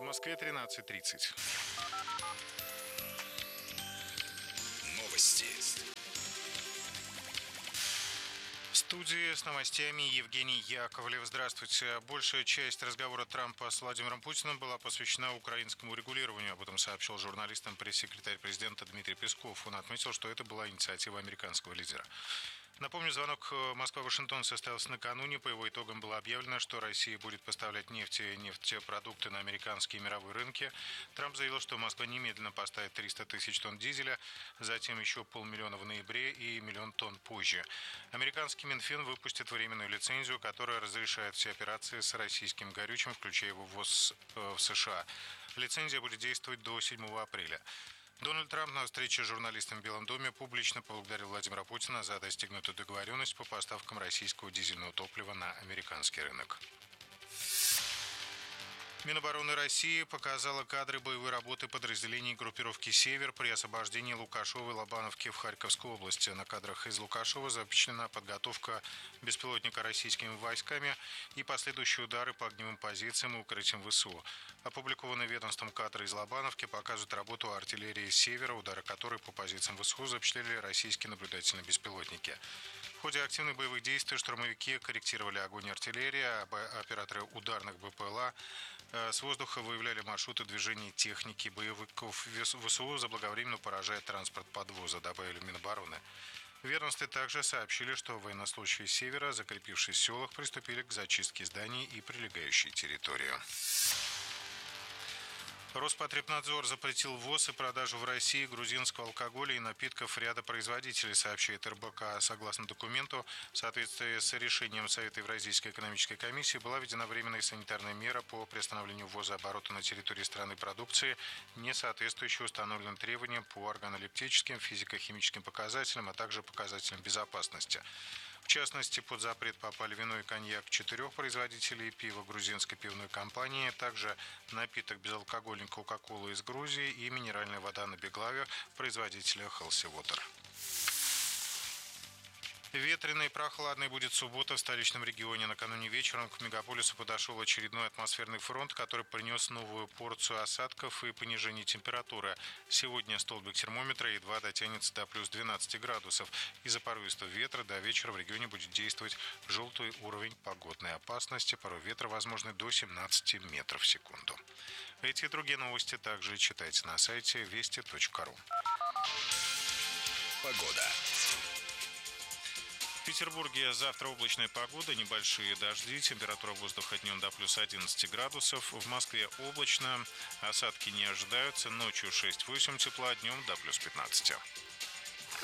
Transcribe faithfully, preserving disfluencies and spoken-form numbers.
В Москве тринадцать тридцать. Новости. В студии с новостями Евгений Яковлев. Здравствуйте. Большая часть разговора Трампа с Владимиром Путиным была посвящена украинскому регулированию. Об этом сообщил журналистам пресс-секретарь президента Дмитрий Песков. Он отметил, что это была инициатива американского лидера. Напомню, звонок Москва-Вашингтон состоялся накануне. По его итогам было объявлено, что Россия будет поставлять нефть и нефтепродукты на американские и мировые рынки. Трамп заявил, что Москва немедленно поставит триста тысяч тонн дизеля, затем еще полмиллиона в ноябре и миллион тонн позже. Американский Минфин выпустит временную лицензию, которая разрешает все операции с российским горючим, включая его ввоз в США. Лицензия будет действовать до седьмого апреля. Дональд Трамп на встрече с журналистами в Белом доме публично поблагодарил Владимира Путина за достигнутую договоренность по поставкам российского дизельного топлива на американский рынок. Минобороны России показала кадры боевой работы подразделений группировки «Север» при освобождении Лукашова и Лобановки в Харьковской области. На кадрах из Лукашова запечатлена подготовка беспилотника российскими войсками и последующие удары по огневым позициям и укрытиям ВСУ. Опубликованные ведомством кадры из Лобановки показывают работу артиллерии «Севера», удары которой по позициям ВСУ запечатлели российские наблюдательные беспилотники. В ходе активных боевых действий штурмовики корректировали огонь артиллерии, а операторы ударных БПЛА с воздуха выявляли маршруты движения техники боевиков ВСУ, заблаговременно поражая транспорт подвоза, добавили в Минобороны. В ведомстве также сообщили, что военнослужащие «Севера», закрепившись в селах, приступили к зачистке зданий и прилегающей территории. Роспотребнадзор запретил ввоз и продажу в России грузинского алкоголя и напитков ряда производителей, сообщает эр бэ ка. Согласно документу, в соответствии с решением Совета Евразийской экономической комиссии была введена временная санитарная мера по приостановлению ввоза оборота на территории страны продукции, не соответствующей установленным требованиям по органолептическим, физико-химическим показателям, а также показателям безопасности. В частности, под запрет попали вино и коньяк четырех производителей пива грузинской пивной компании, также напиток безалкогольный Кока-кола из Грузии и минеральная вода на Беглаве производителя Healthy Water. Ветреной и прохладной будет суббота в столичном регионе. Накануне вечером к мегаполису подошел очередной атмосферный фронт, который принес новую порцию осадков и понижение температуры. Сегодня столбик термометра едва дотянется до плюс двенадцати градусов. Из-за порывистого ветра до вечера в регионе будет действовать желтый уровень погодной опасности. Порой ветра возможны до семнадцати метров в секунду. Эти и другие новости также читайте на сайте вести точка ру. Погода. В Петербурге завтра облачная погода, небольшие дожди, температура воздуха днем до плюс одиннадцати градусов. В Москве облачно, осадки не ожидаются, ночью шесть-восемь тепла, днем до плюс пятнадцати.